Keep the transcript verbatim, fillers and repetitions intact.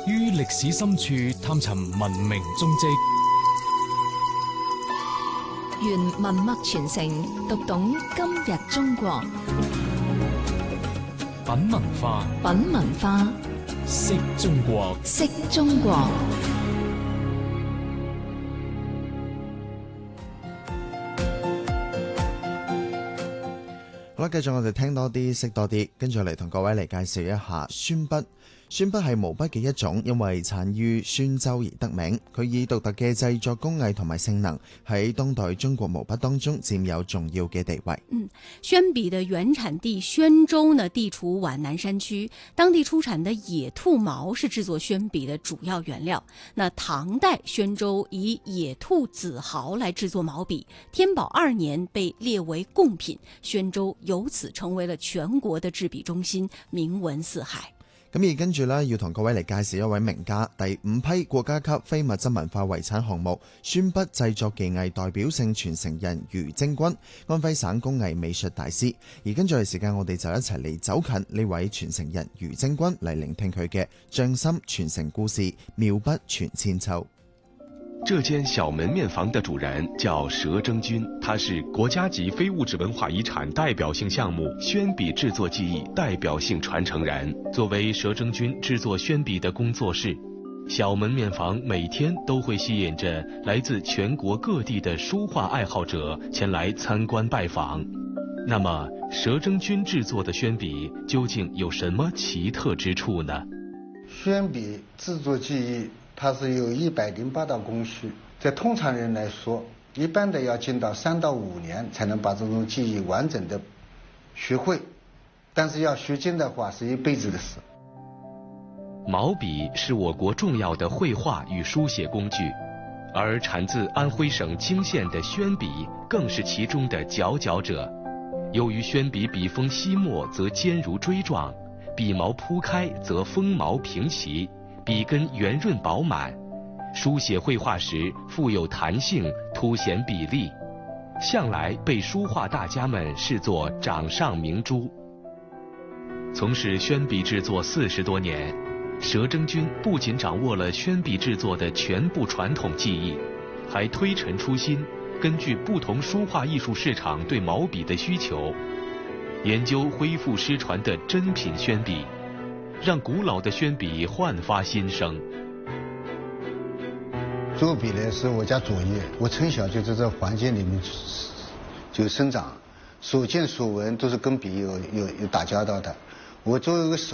於歷史深處探尋文明蹤跡， 原文脈傳承，讀懂今日中國。 品文化， 品文化， 識中國， 識中國。 好啦，繼續我哋聽多啲，識多啲，跟住嚟同各位嚟介紹一下宣筆。宣筆係毛筆嘅一種，因為產於宣州而得名。佢以獨特嘅製作工藝同埋性能，喺當代中國毛筆當中佔有重要嘅地位。 嗯，宣筆的原產地宣州呢，地處皖南山區，當地出產的野兔毛是製作宣筆的主要原料。那唐代宣州以野兔子毫來製作毛筆，天寶二年被列為貢品，宣州由此成為了全國的製筆中心，名聞四海。 咁而跟住呢，要同各位嚟介紹一位名家，第五批國家級非物質文化遺產項目宣筆製作技藝代表性傳承人余征君，安徽省工藝美術大師。而跟住嘅時間，我哋就一齊嚟走近呢位傳承人余征君，嚟聆聽佢嘅匠心傳承故事，妙筆傳千秋。 這間小門面房的主人叫佘征君，他是國家級非物質文化遺產代表性項目宣筆製作技藝代表性傳承人。作為佘征君製作宣筆的工作室，小門面房每天都會吸引着來自全國各地的書畫愛好者前來參觀拜訪。那麼佘征君製作的宣筆究竟有什麼奇特之處呢？ 宣筆製作技藝它是有一百零八道工序，在通常人來說，一般的要進到三到五年才能把這種技藝完整的學會，但是要學精的話是一輩子的事。 毛筆是我國重要的繪畫與書寫工具，而產自安徽省泾縣的宣筆更是其中的佼佼者。由於宣筆筆鋒稀墨則尖如錐狀，筆毛鋪開則鋒毛平齊，筆根圓潤飽滿，書寫繪畫時富有彈性，凸顯比例，向來被書畫大家們視作掌上明珠。從事宣筆製作四十多年，佘征君不僅掌握了宣筆製作的全部傳統技藝，還推陳出新，根據不同書畫藝術市場對毛筆的需求，研究恢復失傳的珍品宣筆，讓古老的宣筆煥發新生。 做筆呢是我家作業，我從小就在這環境裏面就生長，所見所聞都是跟筆有有有打交道的。我作為一個手